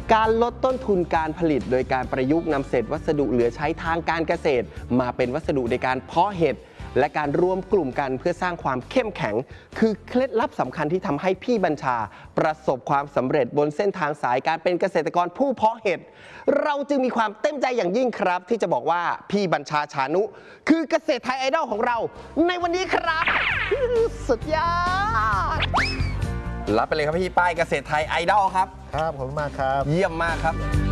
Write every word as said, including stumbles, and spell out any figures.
การลดต้นทุนการผลิตโดยการประยุกต์นำเศษวัสดุเหลือใช้ทางการเกษตรมาเป็นวัสดุในการเพาะเห็ดและการรวมกลุ่มกันเพื่อสร้างความเข้มแข็งคือเคล็ดลับสำคัญที่ทำให้พี่บัญชาประสบความสำเร็จบนเส้นทางสายการเป็นเกษตรกรผู้เพาะเห็ดเราจึงมีความเต็มใจอย่างยิ่งครับที่จะบอกว่าพี่บัญชาชานุคือเกษตรไทยไอดอลของเราในวันนี้ครับสุดยอดรับไปเลยครับพี่ป้ายเกษตรไทยไอดอลครับครับผมมากครับเยี่ยมมากครับ